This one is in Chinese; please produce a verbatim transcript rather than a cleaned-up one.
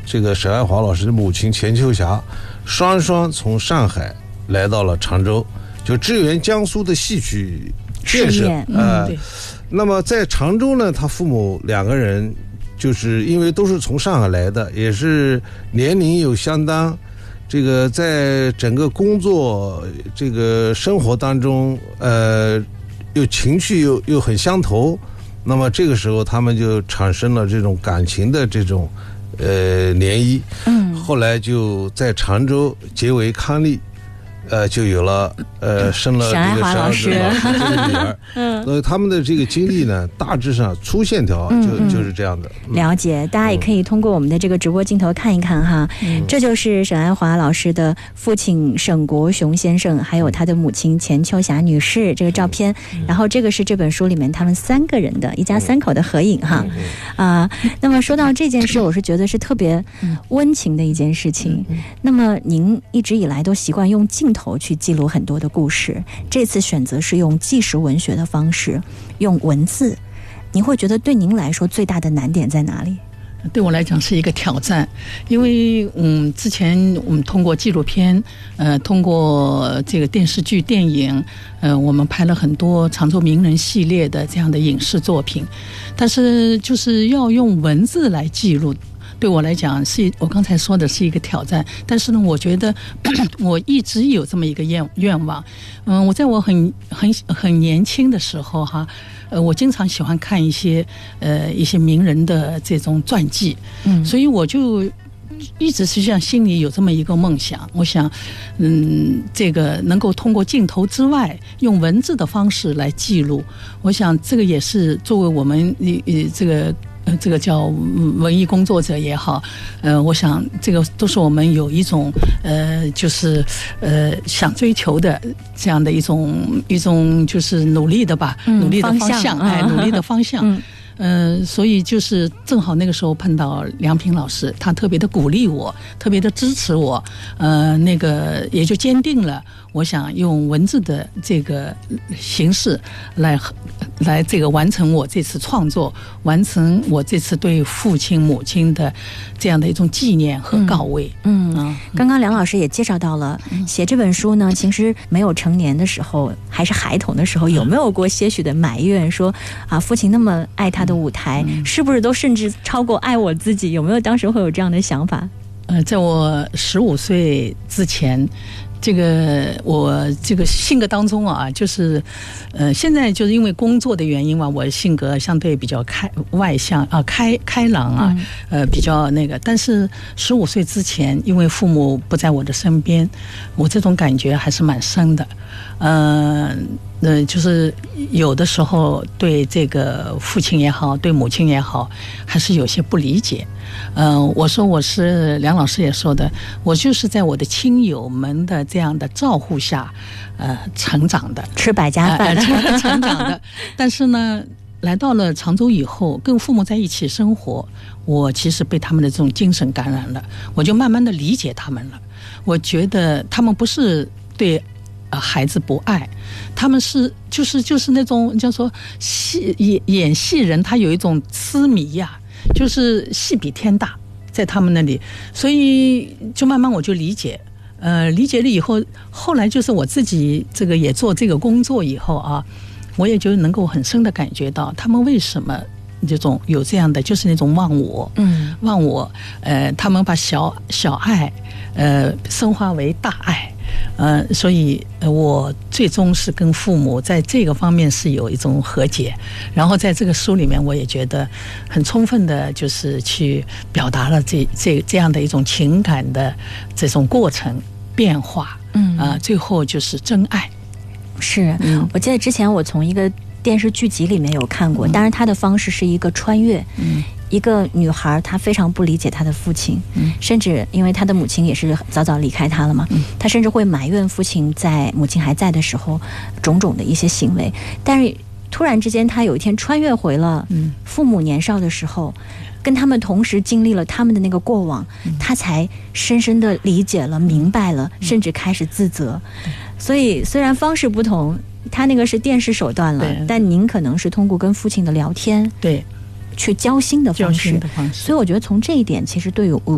这个沈爱华老师的母亲钱秋霞，双双从上海来到了常州，就支援江苏的戏曲建设。呃、嗯，那么在常州呢，他父母两个人就是因为都是从上海来的，也是年龄有相当，这个在整个工作这个生活当中，呃，又情绪又又很相投。那么这个时候，他们就产生了这种感情的这种呃涟漪。嗯，后来就在常州结为伉俪。呃，就有了呃，生了这个沈老师这个女儿。嗯，所以他们的这个经历呢，大致上粗线条就、嗯、就是这样的。 嗯、了解，大家也可以通过我们的这个直播镜头看一看哈。嗯、这就是沈爱华老师的父亲沈国雄先生，还有他的母亲钱秋霞女士这个照片。嗯、然后这个是这本书里面他们三个人的一家三口的合影哈。啊、呃，那么说到这件事，我是觉得是特别温情的一件事情。嗯、那么您一直以来都习惯用镜头去记录很多的故事，这次选择是用纪实文学的方式，用文字，您会觉得对您来说最大的难点在哪里？ 对我来讲是一个挑战，因为嗯，之前我们通过纪录片，呃，通过这个电视剧、电影，呃，我们拍了很多常州名人系列的这样的影视作品，但是就是要用文字来记录。对我来讲是我刚才说的是一个挑战，但是呢，我觉得我一直有这么一个愿愿望。嗯，我在我很很很年轻的时候哈，呃，我经常喜欢看一些呃一些名人的这种传记，嗯，所以我就一直实际上心里有这么一个梦想，我想，嗯，这个能够通过镜头之外，用文字的方式来记录，我想这个也是作为我们呃这个。这个叫文艺工作者也好，呃，我想这个都是我们有一种呃，就是呃想追求的这样的一种一种就是努力的吧，嗯、努力的方向，哎，努力的方向。嗯呃，所以就是正好那个时候碰到梁平老师，他特别的鼓励我，特别的支持我，呃，那个也就坚定了我想用文字的这个形式来来这个完成我这次创作，完成我这次对父亲母亲的这样的一种纪念和告慰。 嗯，嗯刚刚梁老师也介绍到了，嗯、写这本书呢，其实没有成年的时候，还是孩童的时候，有没有过些许的埋怨说，啊，父亲那么爱他的舞台，嗯、是不是都甚至超过爱我自己？有没有当时会有这样的想法？ 呃，在我十五岁之前，这个我这个性格当中啊，就是呃，现在就是因为工作的原因嘛，我性格相对比较开外向啊，开开朗啊，呃，比较那个。但是十五岁之前，因为父母不在我的身边，我这种感觉还是蛮深的。呃，呃，就是有的时候对这个父亲也好，对母亲也好，还是有些不理解。嗯、呃，我说我是梁老师也说的，我就是在我的亲友们的这样的照护下，呃，成长的， 吃百家饭、 呃、成长的。但是呢，来到了常州以后，跟父母在一起生活，我其实被他们的这种精神感染了，我就慢慢的理解他们了。我觉得他们不是对呃孩子不爱，他们是就是就是那种叫做戏演演戏人，他有一种痴迷呀、啊。就是戏比天大，在他们那里，所以就慢慢我就理解，呃，理解了以后，后来就是我自己这个也做这个工作以后啊，我也就能够很深的感觉到他们为什么这种有这样的，就是那种忘我，嗯，忘我，呃，他们把小小爱，呃，升华为大爱。呃，所以我最终是跟父母在这个方面是有一种和解，然后在这个书里面，我也觉得很充分的，就是去表达了这这这样的一种情感的这种过程变化，嗯啊、呃，最后就是真爱。 是，嗯、我记得之前我从一个电视剧集里面有看过，当然他的方式是一个穿越，嗯。一个女孩她非常不理解她的父亲、嗯、甚至因为她的母亲也是早早离开她了嘛、嗯、她甚至会埋怨父亲在母亲还在的时候种种的一些行为，但是突然之间她有一天穿越回了父母年少的时候、嗯、跟他们同时经历了他们的那个过往、嗯、她才深深的理解了明白了、嗯、甚至开始自责、嗯、所以虽然方式不同，她那个是电视手段了，但您可能是通过跟父亲的聊天， 对， 去交心的方式，所以我觉得从这一点其实对于